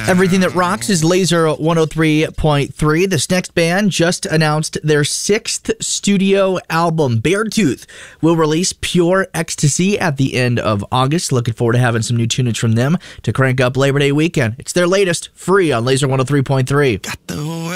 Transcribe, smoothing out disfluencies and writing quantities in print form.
Everything that rocks is Laser 103.3. This next band just announced their 6th studio album. Beartooth will release Pure Ecstasy at the end of August. Looking forward to having some new tunage from them to crank up Labor Day weekend. It's their latest, free on Laser 103.3. Got the